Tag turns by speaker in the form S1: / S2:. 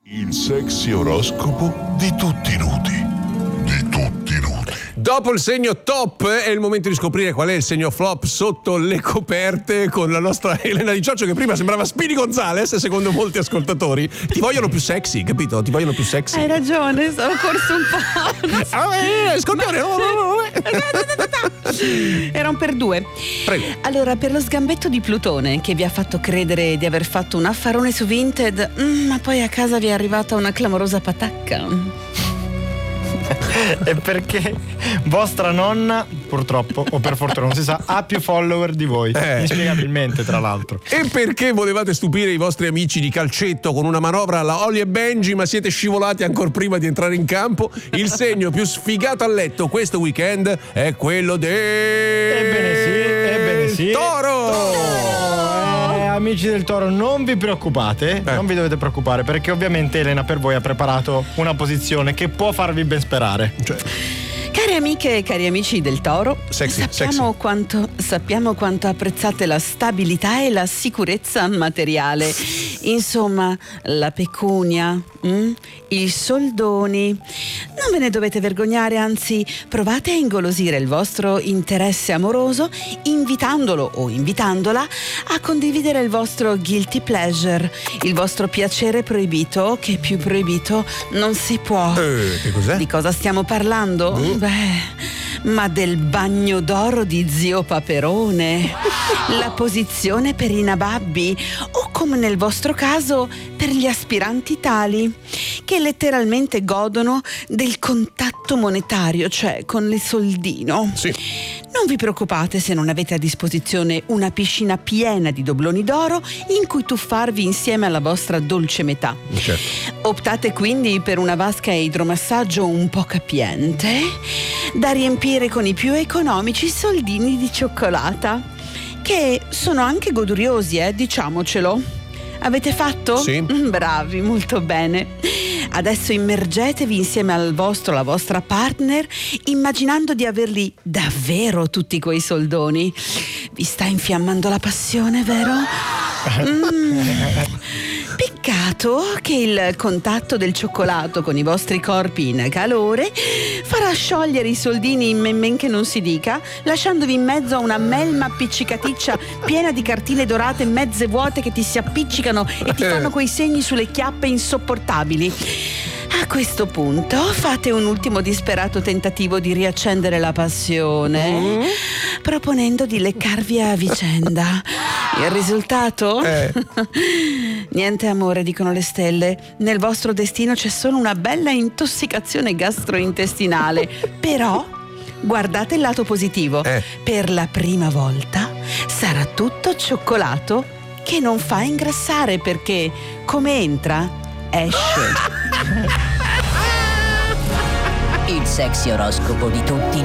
S1: Il sexy oroscopo di tutti nudi. Di tutti nudi.
S2: Dopo il segno top è il momento di scoprire qual è il segno flop sotto le coperte con la nostra Elena Di Cioccio, che prima sembrava Speedy Gonzales, secondo molti ascoltatori. Ti vogliono più sexy, capito? Ti vogliono più sexy.
S3: Hai ragione, ho corso un po'.
S2: Scorpione.
S3: Era un per due.
S2: Prego.
S3: Allora, per lo sgambetto di Plutone che vi ha fatto credere di aver fatto un affarone su Vinted, ma poi a casa vi è arrivata una clamorosa patacca.
S4: È perché vostra nonna, purtroppo, o per fortuna non si sa, ha più follower di voi. Inspiegabilmente, tra l'altro.
S2: E perché volevate stupire i vostri amici di calcetto con una manovra alla Oli e Benji, ma siete scivolati ancora prima di entrare in campo? Il segno più sfigato a letto questo weekend è quello
S4: Ebbene sì.
S2: Toro!
S4: Amici del Toro, non vi preoccupate, non vi dovete preoccupare, perché ovviamente Elena per voi ha preparato una posizione che può farvi ben sperare.
S3: Cari amiche e cari amici del Toro, sappiamo quanto apprezzate la stabilità e la sicurezza materiale. Insomma, la pecunia, i soldoni. Non ve ne dovete vergognare, anzi, provate a ingolosire il vostro interesse amoroso invitandolo o invitandola a condividere il vostro guilty pleasure, il vostro piacere proibito, che più proibito non si può.
S2: Che cos'è?
S3: Di cosa stiamo parlando? Ma del bagno d'oro di zio Paperone, la posizione per i nababbi o, come nel vostro caso, per gli aspiranti tali, che letteralmente godono del contatto monetario, cioè con il soldino.
S2: Sì.
S3: Non vi preoccupate se non avete a disposizione una piscina piena di dobloni d'oro in cui tuffarvi insieme alla vostra dolce metà.
S2: Certo.
S3: Optate quindi per una vasca a idromassaggio un po' capiente da riempire con i più economici soldini di cioccolata, che sono anche goduriosi, diciamocelo. Avete fatto?
S2: Sì.
S3: Bravi, molto bene. Adesso immergetevi insieme alla vostra partner, immaginando di averli davvero tutti quei soldoni. Vi sta infiammando la passione, vero? Peccato che il contatto del cioccolato con i vostri corpi in calore farà sciogliere i soldini in men che non si dica, lasciandovi in mezzo a una melma appiccicaticcia piena di cartine dorate mezze vuote che ti si appiccicano e ti fanno quei segni sulle chiappe insopportabili. A questo punto fate un ultimo disperato tentativo di riaccendere la passione, proponendo di leccarvi a vicenda. Il risultato? Niente amore, dicono le stelle. Nel vostro destino c'è solo una bella intossicazione gastrointestinale. Però guardate il lato positivo. Per la prima volta sarà tutto cioccolato, che non fa ingrassare, perché come entra, esce.
S5: Il sexy oroscopo di tutti